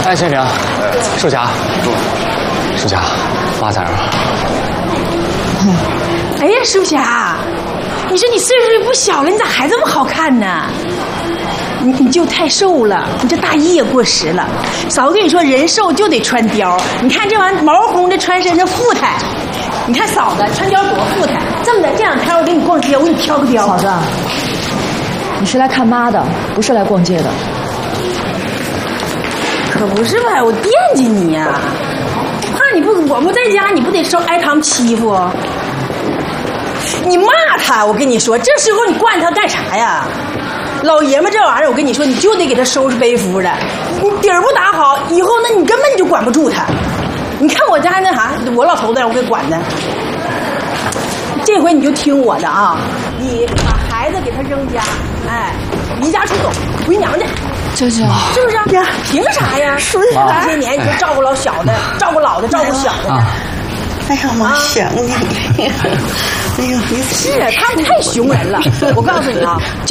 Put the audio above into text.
哎，先生，树霞，树霞，妈在这儿。 哎呀，树霞，你说你岁数也不小了，你咋还这么好看呢？你就太瘦了，你这大衣也过时了。嫂子跟你说，人瘦就得穿貂。你看这玩意儿毛烘的穿身上富态。你看嫂子穿貂多富态。这么的，这两天我给你逛街，我给你挑个貂。 嫂子，你是来看妈的，不是来逛街的。 可不是吧？我惦记你呀、怕你不，我不在家，你不得挨他们欺负？你骂他，我跟你说，这时候你惯他干啥呀？老爷们这玩意儿，我跟你说，你就得给他收拾背夫的。你底儿不打好，以后那你根本就管不住他。你看我家那啥，我老头子让我给管的。这回你就听我的啊，你把孩子给他扔家，哎，离家出走，回娘家。 舅舅， 是不是啊？凭啥呀？这些年你就照顾老小的，照顾老的，照顾小的。 哎呀妈，想你！哎呀， 是他们太熊人了。我告诉你啊。